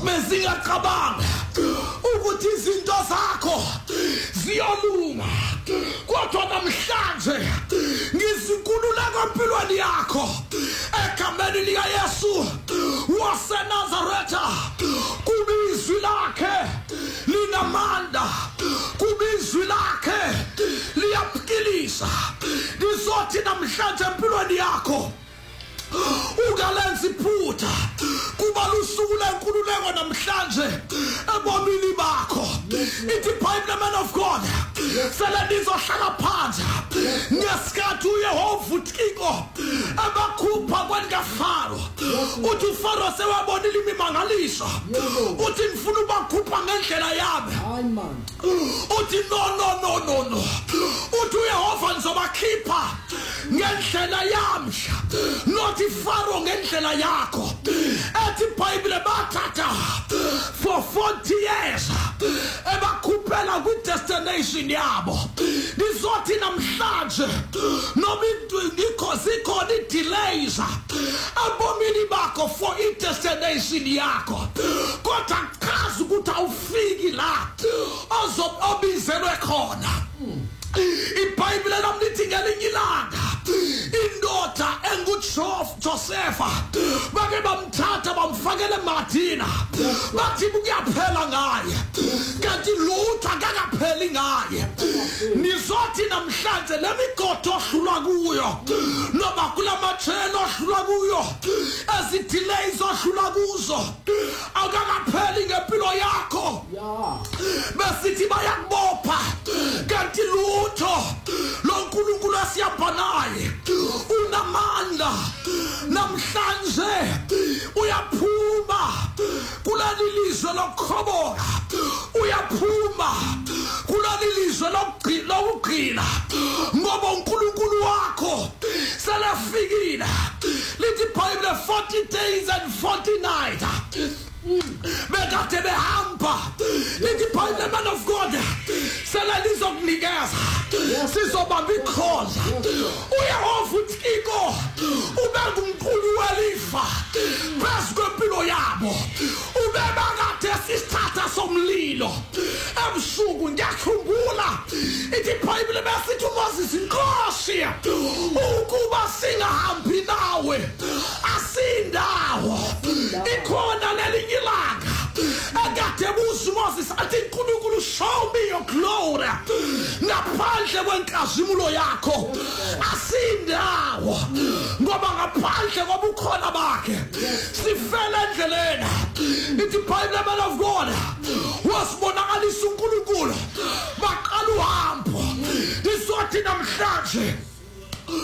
Mesingacabanga ukuthi izinto zakho ziyolunga kodwa namhlanje ngizikululeka empilweni yakho egameni lika Yesu waseNazaretha kubizwi lakhe linamandla kubizwi lakhe liyaphikilisa lizothi namhlanje empilweni yakho ungalenza iphutha kuba lusuku lenkululeko namhlanje ebomini bakho ithi Bible man of God sele nizohlala phansi ngesikhathi uYehova uThixo abakhupha kwenkafaro uthi uFaro sewabonile imimangaliso uthi ngifuna ubakhupha ngendlela yami uthi no uthi uYehova nizobakhipha ngendlela yami not Faro ngendlela yakho ethi Bible bathatha for 40 years ebakhuphela ku destination yabo nizothi namhlanje noma ikhona delays abomini bakho for i destination yakho kodwa chaza ukuthi awufiki la ozobizelwe khona iBhayibheli lamlithi ngelinye ilanga indoda enguJosefa bake bamthatha bamfakela eMadina bathi kuyaphela ngaye kanti lutho akakapheli ngaye nizothi namhlanje lemigodo ohlula kuyo noma kulamachelo ohlula kuyo ezidelays ohlula kuzo akakapheli ngempilo yakho besithi bayakubopha kanti lutho loNkulunkulu asiyabhanaye unamandla namhlanje uyaphuma kuleli lizwe lokhoboka uyaphuma kuleli lizwe lokugcina ngoba uNkulunkulu wakho selefikile lithi Bible 40 days and 40 nights bekade behamba lithi Bible man of God sele lizokunikeza sizobamba ikhoza uYehova uThixo ubeka umkhulu welifa phezu kwempilo yabo ubeba kade sisithatha somlilo ebusuku ngiyakhumbula ithi Bible besithi uMoses inkosi ukuba singahambi nawe asindawo ikhona lelinye ilanga akade buza uMoses athi uNkulunkulu show me your glory ngaphandle kwenkazimulo yakho asindawo ngoba ngaphandle kobukhona bakhe sifele endleleni ithi Bible man of God wasibonakalisa uNkulunkulu baqala uhambo lizothi namhlanje